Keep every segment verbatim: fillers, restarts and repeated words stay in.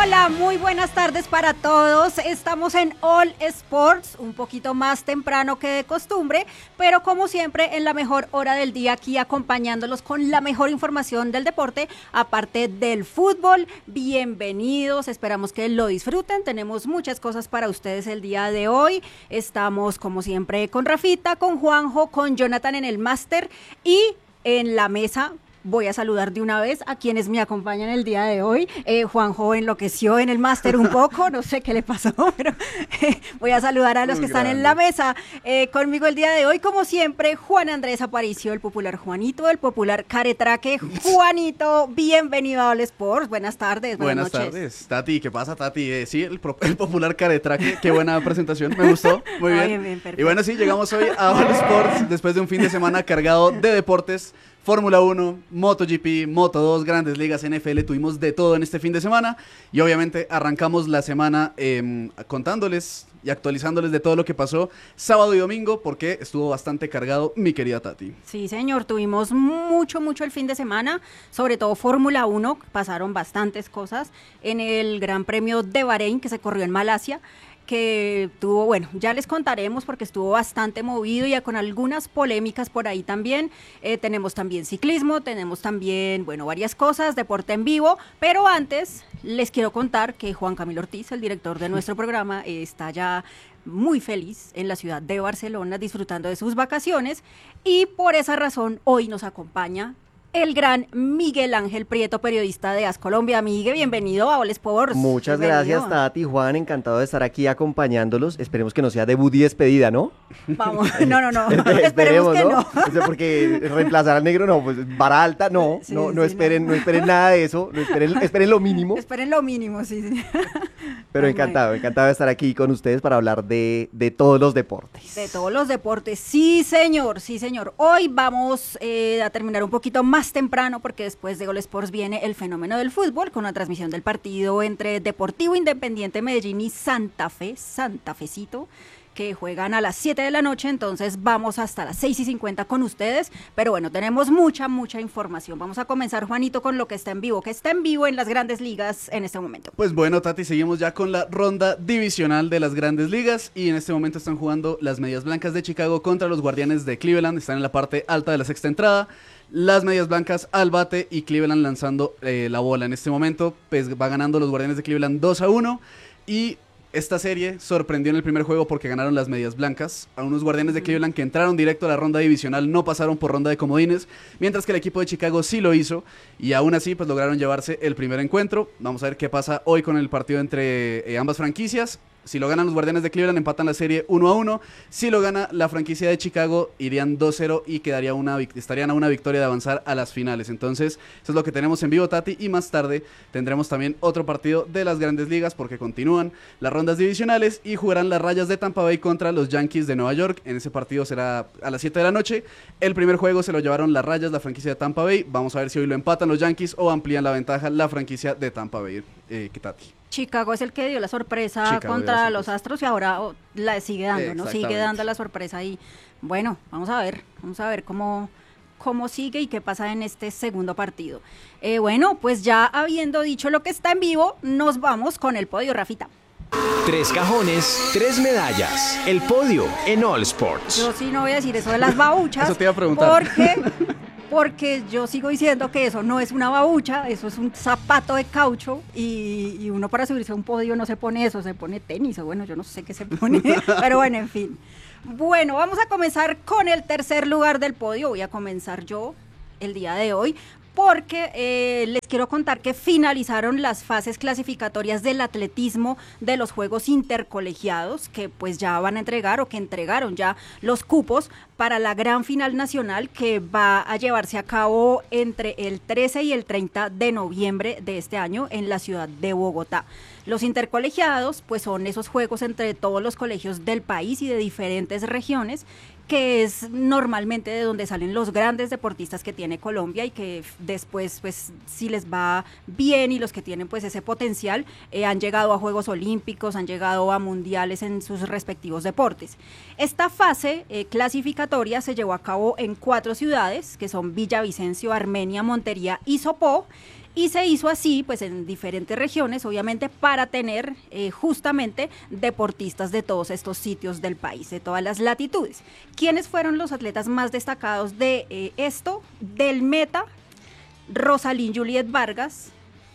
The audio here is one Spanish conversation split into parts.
Hola, muy buenas tardes para todos. Estamos en All Sports, un poquito más temprano que de costumbre, pero como siempre en la mejor hora del día aquí acompañándolos con la mejor información del deporte, aparte del fútbol. Bienvenidos, esperamos que lo disfruten. Tenemos muchas cosas para ustedes el día de hoy. Estamos como siempre con Rafita, con Juanjo, con Jonathan en el máster y en la mesa. Voy a saludar de una vez a quienes me acompañan el día de hoy. Eh, Juanjo enloqueció en el máster un poco, no sé qué le pasó, pero eh, voy a saludar a los Muy que grande. están en la mesa. Eh, conmigo el día de hoy, como siempre, Juan Andrés Aparicio, el popular Juanito, el popular Caretraque. Juanito, bienvenido a All Sports. Buenas tardes, buenas, Buenas noches. tardes, Tati, ¿qué pasa, Tati? Eh, sí, el, pro- el popular Caretraque, qué buena presentación, me gustó, muy Ah, bien. bien, bien, perfecto. Y bueno, sí, llegamos hoy a All Sports después de un fin de semana cargado de deportes, Fórmula uno, MotoGP, Moto dos, Grandes Ligas, N F L, tuvimos de todo en este fin de semana y obviamente arrancamos la semana eh, contándoles y actualizándoles de todo lo que pasó sábado y domingo porque estuvo bastante cargado mi querida Tati. Sí, señor, tuvimos mucho, mucho el fin de semana, sobre todo Fórmula uno, pasaron bastantes cosas en el Gran Premio de Bahrein que se corrió en Malasia, que tuvo, bueno, ya les contaremos porque estuvo bastante movido y con algunas polémicas por ahí también. Eh, tenemos también ciclismo, tenemos también, bueno, varias cosas, deporte en vivo, pero antes les quiero contar que Juan Camilo Ortiz, el director de nuestro programa, eh, está ya muy feliz en la ciudad de Barcelona disfrutando de sus vacaciones y por esa razón hoy nos acompaña el gran Miguel Ángel Prieto, periodista de As Colombia. Miguel, bienvenido a All Sports. Muchas Bienvenido. gracias, Tati, Juan, encantado de estar aquí acompañándolos. Esperemos que no sea debut y despedida, ¿no? Vamos, no, no, no, Espe- esperemos que no. O sea, porque reemplazar al negro, no, pues vara alta, no, Sí, no, sí, no sí, esperen, no. no. esperen nada de eso, no esperen, esperen lo mínimo, Esperen lo mínimo, sí, sí. pero Ay, encantado, encantado de estar aquí con ustedes para hablar de, de todos los deportes. De todos los deportes, sí señor, sí señor. Hoy vamos eh, a terminar un poquito más temprano porque después de All Sports viene el fenómeno del fútbol con la transmisión del partido entre Deportivo Independiente Medellín y Santa Fe, Santa Fecito, que juegan a las siete de la noche, entonces vamos hasta las seis y cincuenta con ustedes, pero bueno, tenemos mucha, mucha información. Vamos a comenzar, Juanito, con lo que está en vivo, que está en vivo en las Grandes Ligas en este momento. Pues bueno, Tati, seguimos ya con la ronda divisional de las Grandes Ligas y en este momento están jugando las Medias Blancas de Chicago contra los Guardianes de Cleveland, están en la parte alta de la sexta entrada. Las Medias Blancas al bate y Cleveland lanzando eh, la bola en este momento, pues va ganando los Guardianes de Cleveland dos a uno y esta serie sorprendió en el primer juego porque ganaron las Medias Blancas a unos Guardianes de Cleveland que entraron directo a la ronda divisional, no pasaron por ronda de comodines, mientras que el equipo de Chicago sí lo hizo y aún así pues lograron llevarse el primer encuentro. Vamos a ver qué pasa hoy con el partido entre eh, ambas franquicias. Si lo ganan los Guardianes de Cleveland, empatan la serie uno a uno. Si lo gana la franquicia de Chicago, irían dos cero y quedaría una, vic- estarían a una victoria de avanzar a las finales. Entonces, eso es lo que tenemos en vivo, Tati. Y más tarde tendremos también otro partido de las Grandes Ligas porque continúan las rondas divisionales y jugarán las Rayas de Tampa Bay contra los Yankees de Nueva York. En ese partido será a las siete de la noche. El primer juego se lo llevaron las Rayas, la franquicia de Tampa Bay. Vamos a ver si hoy lo empatan los Yankees o amplían la ventaja la franquicia de Tampa Bay. Eh, ¿qué, Tati? Chicago es el que dio la sorpresa Chicago dio contra la los sorpresa. Astros y ahora oh, la sigue dando, ¿no? Sigue Exactamente. dando la sorpresa y bueno, vamos a ver, vamos a ver cómo, cómo sigue y qué pasa en este segundo partido. Eh, bueno, pues ya habiendo dicho lo que está en vivo, nos vamos con el podio, Rafita. Tres cajones, tres medallas. El podio en All Sports. Yo sí no voy a decir eso de las babuchas. Eso te iba a preguntar. Porque, porque yo sigo diciendo que eso no es una babucha, eso es un zapato de caucho y, y uno para subirse a un podio no se pone eso, se pone tenis o bueno, yo no sé qué se pone, pero bueno, en fin. Bueno, vamos a comenzar con el tercer lugar del podio, voy a comenzar yo el día de hoy. Porque eh, les quiero contar que finalizaron las fases clasificatorias del atletismo de los Juegos Intercolegiados, que pues ya van a entregar o que entregaron ya los cupos para la gran final nacional que va a llevarse a cabo entre el trece y el treinta de noviembre de este año en la ciudad de Bogotá. Los intercolegiados pues son esos juegos entre todos los colegios del país y de diferentes regiones, que es normalmente de donde salen los grandes deportistas que tiene Colombia y que después, pues, si les va bien y los que tienen, pues, ese potencial, eh, han llegado a Juegos Olímpicos, han llegado a mundiales en sus respectivos deportes. Esta fase eh, clasificatoria se llevó a cabo en cuatro ciudades, que son Villavicencio, Armenia, Montería y Sopó, Y se hizo así, pues en diferentes regiones, obviamente, para tener eh, justamente deportistas de todos estos sitios del país, de todas las latitudes. ¿Quiénes fueron los atletas más destacados de eh, esto? Del meta, Rosalind Juliet Vargas,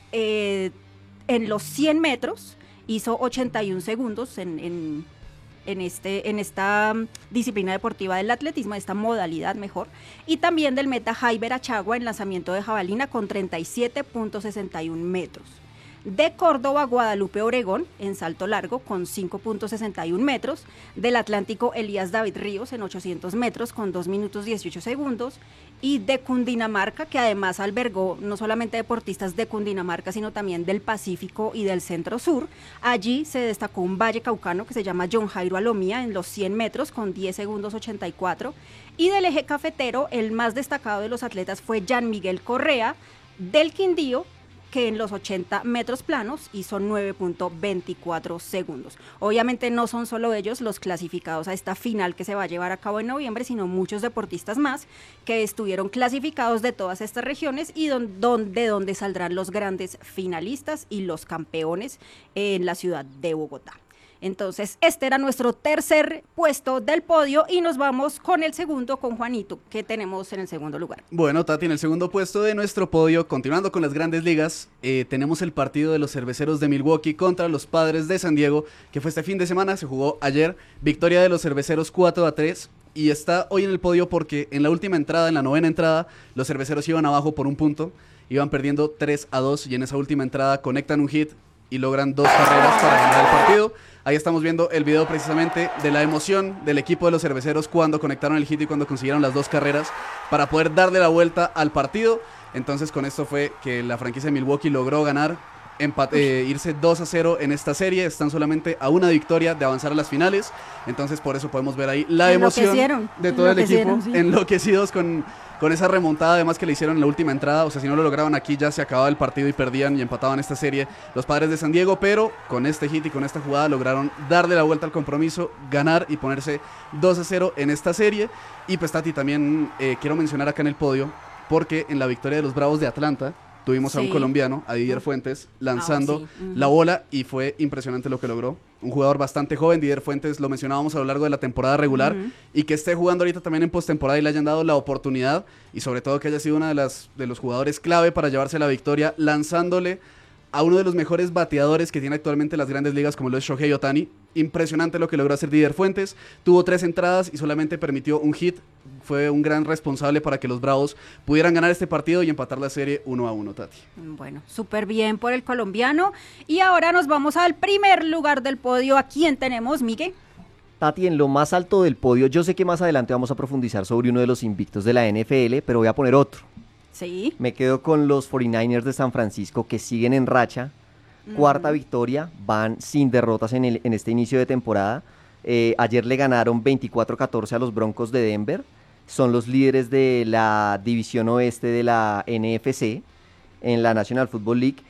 eh, en los cien metros, hizo ochenta y un segundos en... en En, este, en esta disciplina deportiva del atletismo, esta modalidad mejor, y también del meta Jaiber Achagua en lanzamiento de jabalina con treinta y siete punto sesenta y un metros. De Córdoba, Guadalupe Obregón en salto largo con cinco punto sesenta y un metros, del Atlántico Elías David Ríos en ochocientos metros con dos minutos dieciocho segundos, y de Cundinamarca, que además albergó no solamente deportistas de Cundinamarca, sino también del Pacífico y del Centro Sur. Allí se destacó un vallecaucano que se llama John Jairo Alomía en los cien metros con diez segundos ochenta y cuatro, y del eje cafetero el más destacado de los atletas fue Jan Miguel Correa del Quindío, que en los ochenta metros planos hizo nueve punto veinticuatro segundos. Obviamente no son solo ellos los clasificados a esta final que se va a llevar a cabo en noviembre, sino muchos deportistas más que estuvieron clasificados de todas estas regiones y don, don, de donde saldrán los grandes finalistas y los campeones en la ciudad de Bogotá. Entonces, este era nuestro tercer puesto del podio y nos vamos con el segundo, con Juanito, que tenemos en el segundo lugar. Bueno, Tati, en el segundo puesto de nuestro podio, continuando con las grandes ligas, eh, tenemos el partido de los Cerveceros de Milwaukee contra los Padres de San Diego, que fue este fin de semana, se jugó ayer, victoria de los Cerveceros cuatro a tres, y está hoy en el podio porque en la última entrada, en la novena entrada, los Cerveceros iban abajo por un punto, iban perdiendo tres a dos, y en esa última entrada conectan un hit y logran dos carreras para ganar el partido. Ahí estamos viendo el video precisamente de la emoción del equipo de los Cerveceros cuando conectaron el hit y cuando consiguieron las dos carreras para poder darle la vuelta al partido. Entonces con esto fue que la franquicia de Milwaukee logró ganar, empate, eh, irse dos a cero en esta serie. Están solamente a una victoria de avanzar a las finales. Entonces por eso podemos ver ahí la emoción de todo el equipo, sí, enloquecidos con... con esa remontada además que le hicieron en la última entrada. O sea, si no lo lograban aquí ya se acababa el partido y perdían y empataban esta serie los Padres de San Diego, pero con este hit y con esta jugada lograron darle la vuelta al compromiso, ganar y ponerse dos a cero en esta serie. Y pues Tati, también eh, quiero mencionar acá en el podio, porque en la victoria de los Bravos de Atlanta tuvimos sí. a un colombiano, a Didier Fuentes, lanzando ah, sí. uh-huh. la bola, y fue impresionante lo que logró. Un jugador bastante joven, Didier Fuentes, lo mencionábamos a lo largo de la temporada regular, uh-huh. y que esté jugando ahorita también en postemporada y le hayan dado la oportunidad, y sobre todo que haya sido uno de, las, de los jugadores clave para llevarse la victoria, lanzándole a uno de los mejores bateadores que tiene actualmente las grandes ligas, como lo es Shohei Ohtani. Impresionante lo que logró hacer Didier Fuentes. Tuvo tres entradas y solamente permitió un hit. Fue un gran responsable para que los Bravos pudieran ganar este partido y empatar la serie uno a uno, Tati. Bueno, súper bien por el colombiano. Y ahora nos vamos al primer lugar del podio. ¿A quién tenemos, Miguel? Tati, en lo más alto del podio, yo sé que más adelante vamos a profundizar sobre uno de los invictos de la N F L, pero voy a poner otro. Sí. Me quedo con los cuarenta y nueve ers de San Francisco, que siguen en racha. Cuarta mm. victoria, van sin derrotas en, el, en este inicio de temporada. Eh, ayer le ganaron veinticuatro a catorce a los Broncos de Denver. Son los líderes de la división oeste de la N F C, en la National Football League.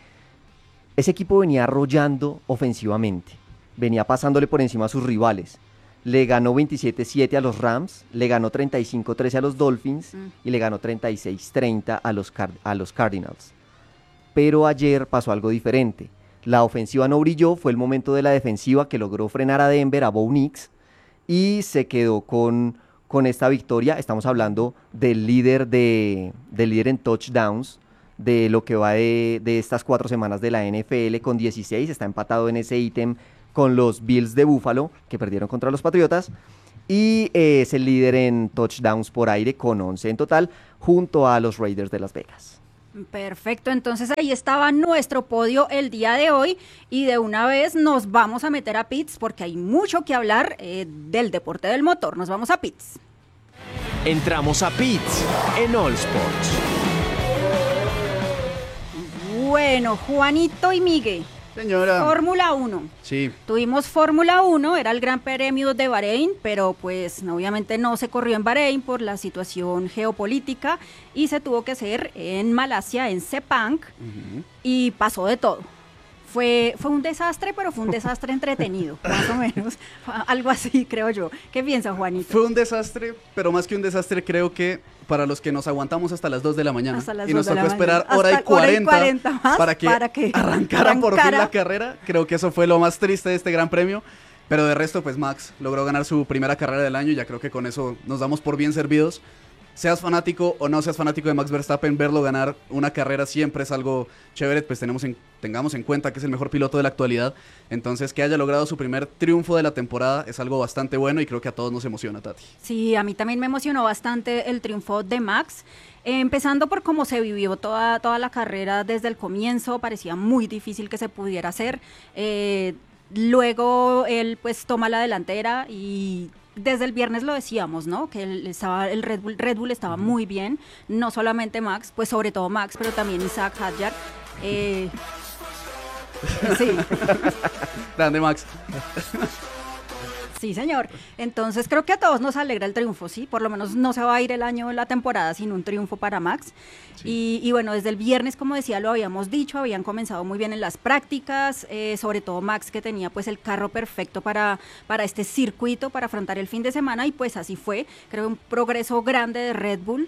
Ese equipo venía arrollando ofensivamente, venía pasándole por encima a sus rivales. Le ganó veintisiete siete a los Rams, le ganó treinta y cinco trece a los Dolphins mm. y le ganó treinta y seis treinta a los, Car- a los Cardinals. Pero ayer pasó algo diferente. La ofensiva no brilló, fue el momento de la defensiva que logró frenar a Denver, a Bo Nix, y se quedó con, con esta victoria. Estamos hablando del líder, de, del líder en touchdowns de lo que va de, de estas cuatro semanas de la N F L con dieciséis, está empatado en ese ítem con los Bills de Buffalo, que perdieron contra los Patriotas, y eh, es el líder en touchdowns por aire con once en total, junto a los Raiders de Las Vegas. Perfecto, entonces ahí estaba nuestro podio el día de hoy, y de una vez nos vamos a meter a pits porque hay mucho que hablar eh, del deporte del motor. Nos vamos a pits. Entramos a pits en All Sports. Bueno, Juanito y Miguel. Señora. Fórmula uno. Sí. Tuvimos Fórmula uno, era el Gran Premio de Bahrein, pero pues obviamente no se corrió en Bahrein por la situación geopolítica y se tuvo que hacer en Malasia, en Sepang, uh-huh. y pasó de todo. Fue, fue un desastre, pero fue un desastre entretenido, más o menos. Algo así, creo yo. ¿Qué piensa, Juanito? Fue un desastre, pero más que un desastre, creo que para los que nos aguantamos hasta las dos de la mañana Hasta las y nos dos de tocó la esperar mañana. hora y Hasta hora y cuarenta cuarenta más para que, para que arrancara por fin arrancara. la carrera, creo que eso fue lo más triste de este Gran Premio. Pero de resto, pues Max logró ganar su primera carrera del año y ya creo que con eso nos damos por bien servidos. Seas fanático o no seas fanático de Max Verstappen, verlo ganar una carrera siempre es algo chévere, pues tenemos en, tengamos en cuenta que es el mejor piloto de la actualidad. Entonces, que haya logrado su primer triunfo de la temporada es algo bastante bueno y creo que a todos nos emociona, Tati. Sí, a mí también me emocionó bastante el triunfo de Max, eh, empezando por cómo se vivió toda, toda la carrera desde el comienzo, parecía muy difícil que se pudiera hacer. Eh, luego él pues toma la delantera y desde el viernes lo decíamos, ¿no? Que el, estaba, el Red Bull, Red Bull estaba muy bien, no solamente Max, pues sobre todo Max, pero también Isaac Hadjar. Eh, sí. Grande Max. Sí, señor. Entonces creo que a todos nos alegra el triunfo, ¿sí? Por lo menos no se va a ir el año, la temporada sin un triunfo para Max. Sí. Y, y bueno, desde el viernes, como decía, lo habíamos dicho, habían comenzado muy bien en las prácticas, eh, sobre todo Max, que tenía pues el carro perfecto para, para este circuito, para afrontar el fin de semana, y pues así fue. Creo un progreso grande de Red Bull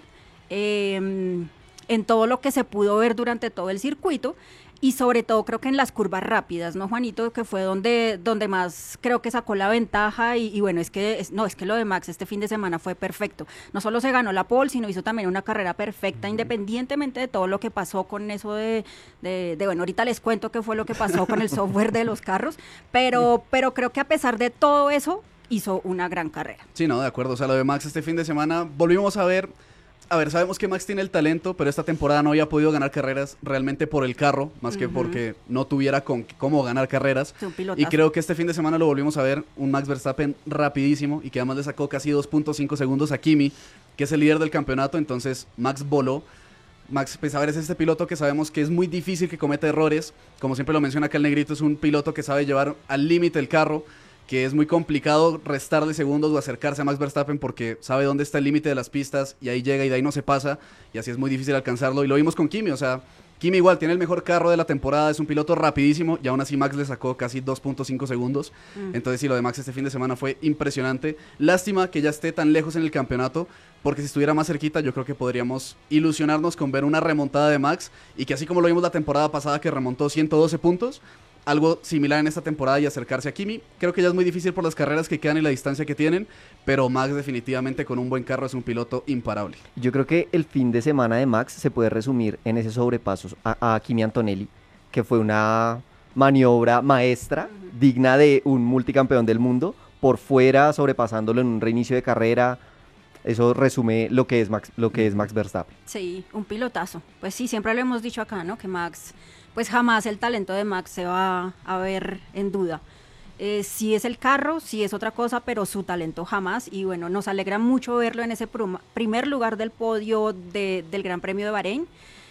eh, en todo lo que se pudo ver durante todo el circuito. Y sobre todo creo que en las curvas rápidas, ¿no, Juanito? Que fue donde, donde más creo que sacó la ventaja y, y bueno, es que es, no, es que lo de Max este fin de semana fue perfecto. No solo se ganó la pole, sino hizo también una carrera perfecta, uh-huh. independientemente de todo lo que pasó con eso de, de, de, bueno, ahorita les cuento qué fue lo que pasó con el software de los carros, pero, pero creo que a pesar de todo eso, hizo una gran carrera. Sí, no, de acuerdo. O sea, lo de Max este fin de semana, volvimos a ver... A ver, sabemos que Max tiene el talento, pero esta temporada no había podido ganar carreras realmente por el carro, más uh-huh. que porque no tuviera con cómo ganar carreras. Y creo que este fin de semana lo volvimos a ver, un Max Verstappen rapidísimo y que además le sacó casi dos punto cinco segundos a Kimi, que es el líder del campeonato. Entonces Max voló. Max, pues a ver, es este piloto que sabemos que es muy difícil que cometa errores. Como siempre lo menciona acá el negrito, es un piloto que sabe llevar al límite el carro, que es muy complicado restarle segundos o acercarse a Max Verstappen porque sabe dónde está el límite de las pistas y ahí llega y de ahí no se pasa, y así es muy difícil alcanzarlo. Y lo vimos con Kimi, o sea, Kimi igual tiene el mejor carro de la temporada, es un piloto rapidísimo y aún así Max le sacó casi dos punto cinco segundos. Mm. Entonces sí, lo de Max este fin de semana fue impresionante. Lástima que ya esté tan lejos en el campeonato, porque si estuviera más cerquita yo creo que podríamos ilusionarnos con ver una remontada de Max y que así como lo vimos la temporada pasada que remontó ciento doce puntos, algo similar en esta temporada y acercarse a Kimi. Creo que ya es muy difícil por las carreras que quedan y la distancia que tienen, pero Max definitivamente con un buen carro es un piloto imparable. Yo creo que el fin de semana de Max se puede resumir en ese sobrepaso a, a Kimi Antonelli, que fue una maniobra maestra, uh-huh. digna de un multicampeón del mundo, por fuera sobrepasándolo en un reinicio de carrera. Eso resume lo que es Max, lo que es Max Verstappen. Sí, un pilotazo. Pues sí, siempre lo hemos dicho acá, ¿no? Que Max, pues jamás el talento de Max se va a ver en duda. Eh, sí es el carro, sí es otra cosa, pero su talento jamás. Y bueno, nos alegra mucho verlo en ese prum- primer lugar del podio de, del Gran Premio de Bahrein.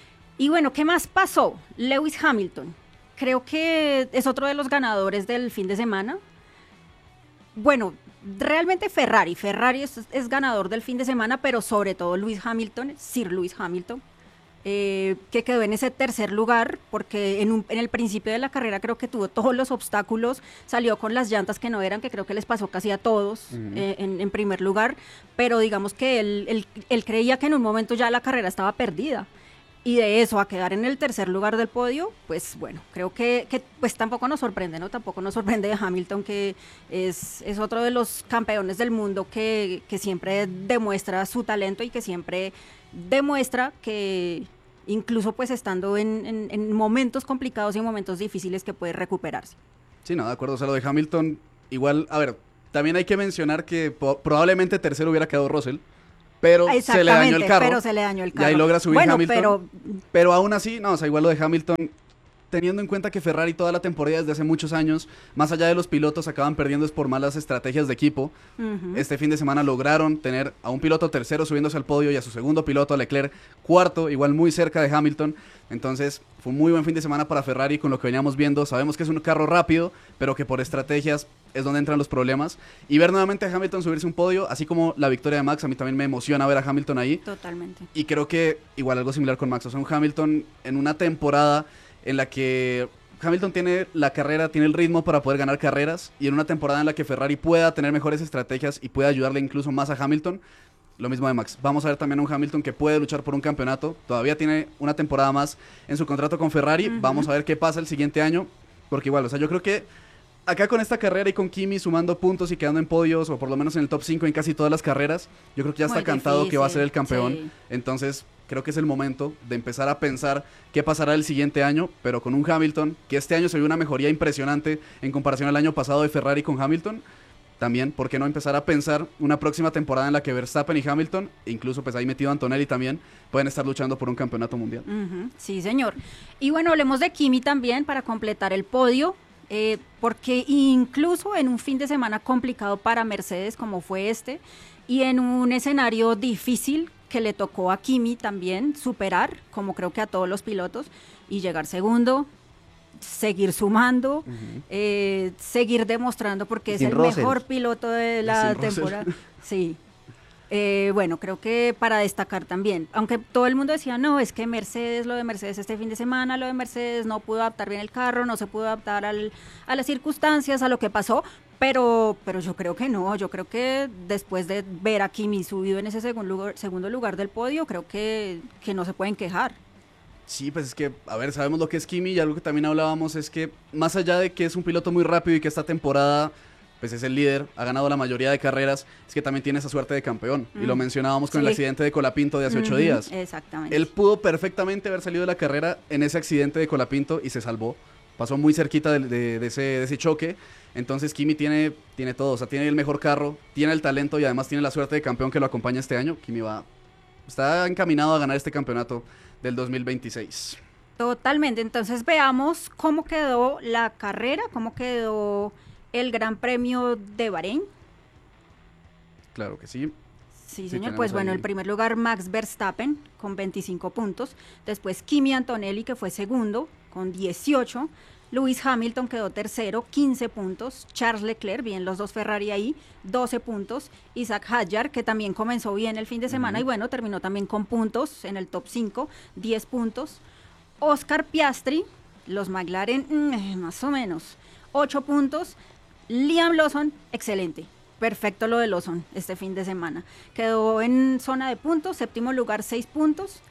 Y bueno, ¿qué más pasó? Lewis Hamilton. Creo que es otro de los ganadores del fin de semana. Bueno, realmente Ferrari, Ferrari es, es ganador del fin de semana, pero sobre todo Lewis Hamilton, Sir Lewis Hamilton, eh, que quedó en ese tercer lugar, porque en, un, en el principio de la carrera creo que tuvo todos los obstáculos, salió con las llantas que no eran, que creo que les pasó casi a todos uh-huh. eh, en, en primer lugar, pero digamos que él, él, él creía que en un momento ya la carrera estaba perdida. Y de eso a quedar en el tercer lugar del podio, pues bueno, creo que, que pues tampoco nos sorprende, ¿no? Tampoco nos sorprende de Hamilton, que es, es otro de los campeones del mundo que, que siempre demuestra su talento y que siempre demuestra que incluso pues estando en, en, en momentos complicados y momentos difíciles que puede recuperarse. Sí, no, de acuerdo, o sea, lo de Hamilton, igual, a ver, también hay que mencionar que po- probablemente tercero hubiera quedado Russell, pero se le dañó el carro. Pero se le dañó el carro. Y ahí logra subir bueno, Hamilton. Pero... pero aún así, no, o sea, igual lo de Hamilton, teniendo en cuenta que Ferrari toda la temporada desde hace muchos años, más allá de los pilotos, acaban perdiendo es por malas estrategias de equipo. Uh-huh. Este fin de semana lograron tener a un piloto tercero subiéndose al podio y a su segundo piloto, a Leclerc, cuarto, igual muy cerca de Hamilton. Entonces, fue un muy buen fin de semana para Ferrari con lo que veníamos viendo. Sabemos que es un carro rápido, pero que por estrategias es donde entran los problemas. Y ver nuevamente a Hamilton subirse un podio, así como la victoria de Max, a mí también me emociona ver a Hamilton ahí. Totalmente. Y creo que igual algo similar con Max. O sea, un Hamilton en una temporada en la que Hamilton tiene la carrera, tiene el ritmo para poder ganar carreras, y en una temporada en la que Ferrari pueda tener mejores estrategias y pueda ayudarle incluso más a Hamilton, lo mismo de Max. Vamos a ver también a un Hamilton que puede luchar por un campeonato, todavía tiene una temporada más en su contrato con Ferrari, uh-huh. Vamos a ver qué pasa el siguiente año, porque igual, o sea, yo creo que acá con esta carrera y con Kimi sumando puntos y quedando en podios, o por lo menos en el top cinco en casi todas las carreras, yo creo que ya está Muy cantado difícil, que va a ser el campeón, sí. Entonces creo que es el momento de empezar a pensar qué pasará el siguiente año, pero con un Hamilton, que este año se vio una mejoría impresionante en comparación al año pasado de Ferrari con Hamilton. También, ¿por qué no empezar a pensar una próxima temporada en la que Verstappen y Hamilton, incluso pues ahí metido Antonelli también, pueden estar luchando por un campeonato mundial? Uh-huh, sí, señor. Y bueno, hablemos de Kimi también para completar el podio, eh, porque incluso en un fin de semana complicado para Mercedes como fue este, y en un escenario difícil que le tocó a Kimi también superar, como creo que a todos los pilotos, y llegar segundo, seguir sumando, uh-huh. eh, seguir demostrando porque es el Russell. mejor piloto de la Sin temporada. Sí. Eh, bueno, creo que para destacar también, aunque todo el mundo decía, no, es que Mercedes, lo de Mercedes este fin de semana, lo de Mercedes no pudo adaptar bien el carro, no se pudo adaptar al, a las circunstancias, a lo que pasó, pero, pero yo creo que no, yo creo que después de ver a Kimi subido en ese segundo lugar, segundo lugar del podio, creo que, que no se pueden quejar. Sí, pues es que, a ver, sabemos lo que es Kimi, y algo que también hablábamos es que más allá de que es un piloto muy rápido y que esta temporada pues es el líder, ha ganado la mayoría de carreras, es que también tiene esa suerte de campeón, mm. y lo mencionábamos con sí. el accidente de Colapinto de hace mm-hmm. ocho días. Exactamente. Él pudo perfectamente haber salido de la carrera en ese accidente de Colapinto y se salvó, pasó muy cerquita de, de, de, ese, de ese choque. Entonces Kimi tiene, tiene todo, o sea, tiene el mejor carro, tiene el talento y además tiene la suerte de campeón que lo acompaña este año. Kimi va, está encaminado a ganar este campeonato del dos mil veintiséis. Totalmente, entonces veamos cómo quedó la carrera, cómo quedó el Gran Premio de Bahrein. Claro que sí. Sí, señor, sí, pues bueno, ahí el primer lugar Max Verstappen con veinticinco puntos, después Kimi Antonelli que fue segundo con dieciocho, Lewis Hamilton quedó tercero, quince puntos, Charles Leclerc, bien los dos Ferrari ahí, doce puntos, Isaac Hadjar, que también comenzó bien el fin de semana uh-huh. y bueno, terminó también con puntos en el top cinco, diez puntos, Oscar Piastri, los McLaren, mmm, más o menos, ocho puntos, Liam Lawson, excelente, perfecto lo de Lawson este fin de semana, quedó en zona de puntos, séptimo lugar, seis puntos,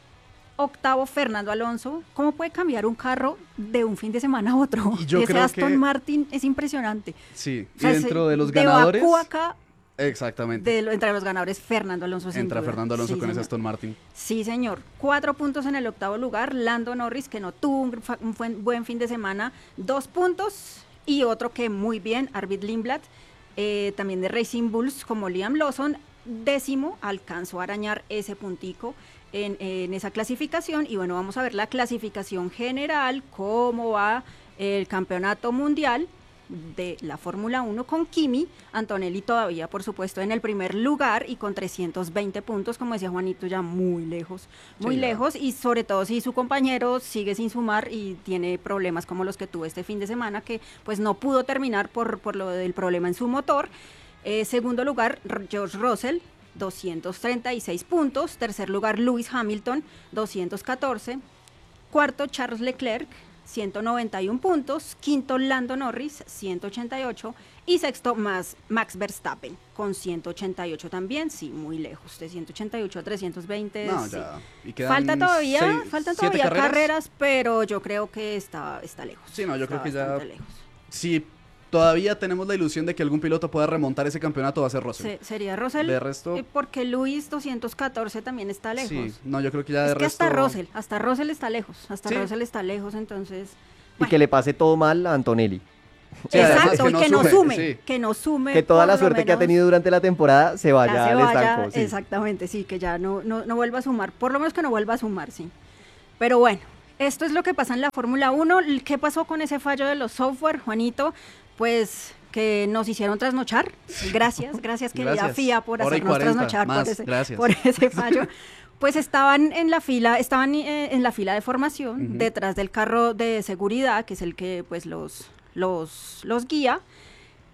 octavo Fernando Alonso. ¿Cómo puede cambiar un carro de un fin de semana a otro? Y yo Ese creo Aston que... Martin es impresionante. Sí, o sea, y dentro de los de ganadores... Bakú acá, exactamente. De, entre los ganadores, Fernando Alonso. Entra sin duda. Fernando Alonso sí, con señor. ese Aston Martin. Sí, señor. Cuatro puntos en el octavo lugar. Lando Norris, que no tuvo un, un buen fin de semana, dos puntos. Y otro que muy bien, Arvid Lindblad, eh, también de Racing Bulls, como Liam Lawson, décimo, alcanzó a arañar ese puntico en, en esa clasificación. Y bueno, vamos a ver la clasificación general, cómo va el campeonato mundial de la Fórmula uno con Kimi Antonelli todavía, por supuesto, en el primer lugar y con trescientos veinte puntos, como decía Juanito, ya muy lejos, muy sí, lejos, y sobre todo si su compañero sigue sin sumar y tiene problemas como los que tuvo este fin de semana, que pues no pudo terminar por, por lo del problema en su motor. Eh, segundo lugar, George Russell, doscientos treinta y seis puntos. Tercer lugar, Lewis Hamilton, doscientos catorce. Cuarto, Charles Leclerc, ciento noventa y uno puntos. Quinto, Lando Norris, ciento ochenta y ocho. Y sexto, más Max Verstappen, con ciento ochenta y ocho también. Sí, muy lejos, de ciento ochenta y ocho a trescientos veinte. No, sí. ya. Y quedan Falta todavía, seis, faltan todavía carreras? carreras, pero yo creo que está, está lejos. Sí, no, yo está creo que ya... lejos. Sí, todavía tenemos la ilusión de que algún piloto pueda remontar ese campeonato, va a ser Russell. Se, sería Russell, de resto, eh, porque Luis doscientos catorce también está lejos. Sí, no, yo creo que ya es de que resto... hasta Russell, hasta Russell está lejos, hasta Sí. Russell está lejos, entonces... Y bueno. que le pase todo mal a Antonelli. Sí, además Exacto, que y no que no sume, sume, sí. que no sume. Que toda por la lo suerte que ha menos, tenido durante la temporada se vaya ya se al vaya, estanco. Sí. exactamente, sí, que ya no, no, no vuelva a sumar, por lo menos que no vuelva a sumar, sí. Pero bueno, esto es lo que pasa en la Fórmula uno. ¿Qué pasó con ese fallo de los software, Juanito? Pues que nos hicieron trasnochar. Gracias, gracias querida Gracias. F I A por Hora y hacernos cuarenta, trasnochar más, por, ese, gracias. por ese fallo. Pues estaban en la fila, estaban eh, en la fila de formación, Uh-huh. detrás del carro de seguridad, que es el que pues los, los, los guía.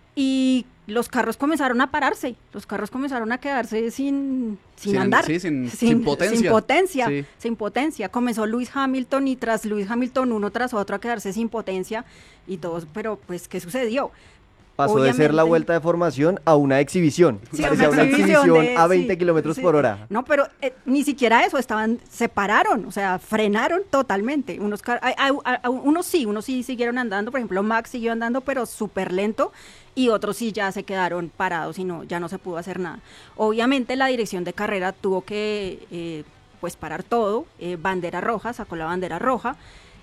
y los carros comenzaron a pararse, los carros comenzaron a quedarse sin, sin, Sin- andar, sí, sin- sin potencia. sin potencia, Sí. sin potencia. Comenzó Lewis Hamilton y tras Lewis Hamilton uno tras otro a quedarse sin potencia y todos, pero pues, ¿qué sucedió? Pasó de ser la Obviamente- vuelta de formación a una exhibición. Sí, Parecía una una exhibición exhibición de- a veinte sí, kilómetros sí. por hora. No, pero eh, ni siquiera eso, estaban, se pararon, o sea, frenaron totalmente. Unos, car- a- a- a- unos sí, unos sí siguieron andando, por ejemplo, Max siguió andando, pero súper lento, y otros sí ya se quedaron parados y no, ya no se pudo hacer nada. Obviamente la dirección de carrera tuvo que, eh, pues, parar todo, eh, bandera roja, sacó la bandera roja,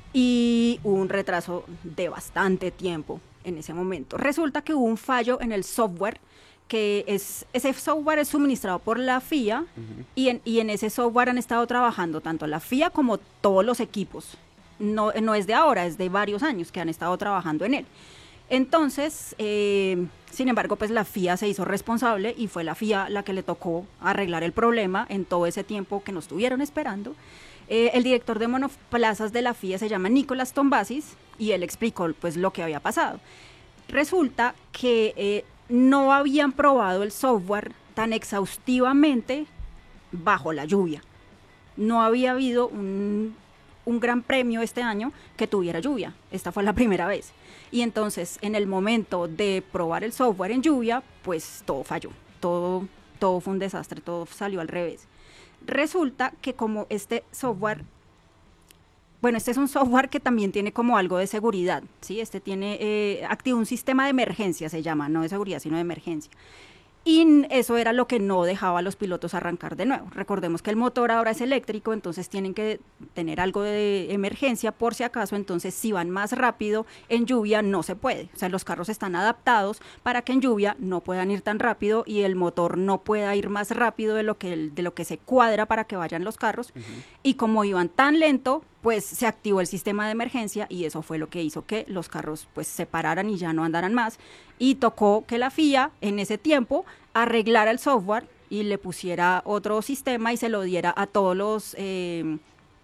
y hubo un retraso de bastante tiempo en ese momento. Resulta que hubo un fallo en el software, que es ese software es suministrado por la F I A, y, en, y en ese software han estado trabajando tanto la F I A como todos los equipos. No, no es de ahora, es de varios años que han estado trabajando en él. Entonces, eh, sin embargo, pues la F I A se hizo responsable y fue la F I A la que le tocó arreglar el problema en todo ese tiempo que nos estuvieron esperando. Eh, el director de monoplazas de la F I A se llama Nicolás Tombasis y él explicó pues lo que había pasado. Resulta que eh, no habían probado el software tan exhaustivamente bajo la lluvia. No había habido un, un gran premio este año que tuviera lluvia. Esta fue la primera vez. Y entonces, en el momento de probar el software en lluvia, pues todo falló. Todo, todo fue un desastre, todo salió al revés. Resulta que como este software, bueno, este es un software que también tiene como algo de seguridad, ¿sí? Este tiene, eh, activa un sistema de emergencia, se llama, no de seguridad, sino de emergencia. Y eso era lo que no dejaba a los pilotos arrancar de nuevo. Recordemos que el motor ahora es eléctrico, entonces tienen que tener algo de emergencia por si acaso, entonces si van más rápido en lluvia no se puede. O sea, los carros están adaptados para que en lluvia no puedan ir tan rápido y el motor no pueda ir más rápido de lo que, el- de lo que se cuadra para que vayan los carros. Uh-huh. Y como iban tan lento, pues se activó el sistema de emergencia y eso fue lo que hizo que los carros pues se pararan y ya no andaran más. Y tocó que la F I A en ese tiempo arreglara el software y le pusiera otro sistema y se lo diera a todos los eh,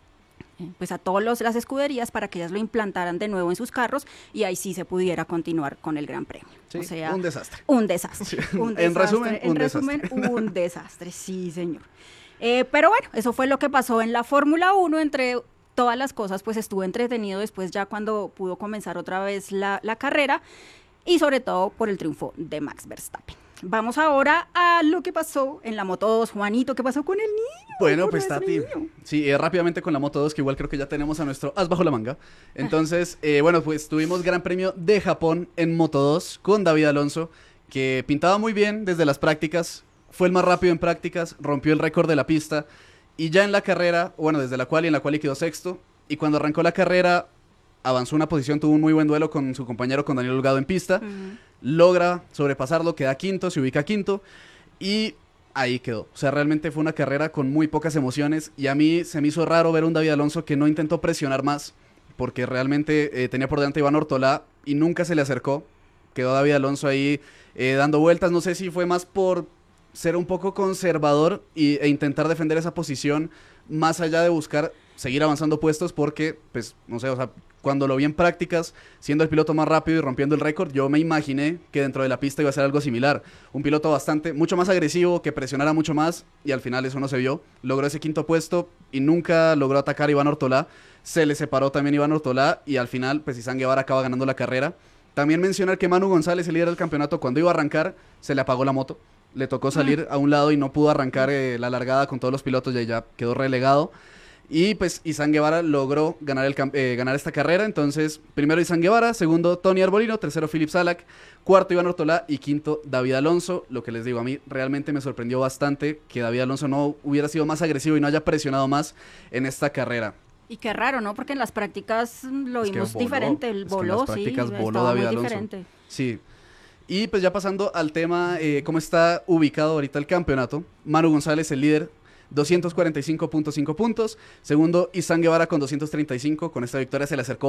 pues a todas las escuderías para que ellas lo implantaran de nuevo en sus carros y ahí sí se pudiera continuar con el Gran Premio. Sí, o sea, un desastre. Un desastre. Sí. Un En desastre, resumen, en un resumen, desastre. un desastre, sí, señor. Eh, pero bueno, eso fue lo que pasó en la Fórmula uno, entre todas las cosas, pues estuvo entretenido después ya cuando pudo comenzar otra vez la, la carrera y sobre todo por el triunfo de Max Verstappen. Vamos ahora a lo que pasó en la Moto dos. Juanito, ¿qué pasó con el niño? Bueno, Con pues nuestro Tati, niño. sí, eh, rápidamente con la Moto dos, que igual creo que ya tenemos a nuestro as bajo la manga. Entonces, eh, bueno, pues tuvimos Gran Premio de Japón en Moto dos con David Alonso, que pintaba muy bien desde las prácticas, fue el más rápido en prácticas, rompió el récord de la pista, y ya en la carrera, bueno, desde la cual y en la cual quedó sexto, y cuando arrancó la carrera, avanzó una posición, tuvo un muy buen duelo con su compañero, con Daniel Holgado en pista, Uh-huh. logra sobrepasarlo, queda quinto, se ubica quinto, y ahí quedó. O sea, realmente fue una carrera con muy pocas emociones, y a mí se me hizo raro ver un David Alonso que no intentó presionar más, porque realmente eh, tenía por delante a Iván Ortolá, y nunca se le acercó. Quedó David Alonso ahí eh, dando vueltas, no sé si fue más por ser un poco conservador y, e intentar defender esa posición, más allá de buscar seguir avanzando puestos, porque, pues, no sé, o sea, cuando lo vi en prácticas, siendo el piloto más rápido y rompiendo el récord, yo me imaginé que dentro de la pista iba a ser algo similar. Un piloto bastante, mucho más agresivo, que presionara mucho más, y al final eso no se vio. Logró ese quinto puesto y nunca logró atacar a Iván Ortolá. Se le separó también Iván Ortolá y al final, pues, Izan Guevara acaba ganando la carrera. También mencionar que Manu González, el líder del campeonato, cuando iba a arrancar, se le apagó la moto. Le tocó salir a un lado y no pudo arrancar eh, la largada con todos los pilotos, y ahí ya quedó relegado. Y pues Izan Guevara logró ganar, el, eh, ganar esta carrera. Entonces, primero Izan Guevara, segundo Tony Arbolino, tercero Philip Salak, cuarto Iván Ortolá y quinto David Alonso. Lo que les digo, a mí realmente me sorprendió bastante que David Alonso no hubiera sido más agresivo y no haya presionado más en esta carrera. Y qué raro, ¿no? Porque en las prácticas lo Es que vimos voló, diferente, el es que en voló, las prácticas sí, voló estaba David muy Alonso. diferente. Sí. Y pues ya pasando al tema, eh, cómo está ubicado ahorita el campeonato. Manu González, el líder, doscientos cuarenta y cinco punto cinco puntos. Segundo, Izan Guevara con doscientos treinta y cinco. Con esta victoria se le acercó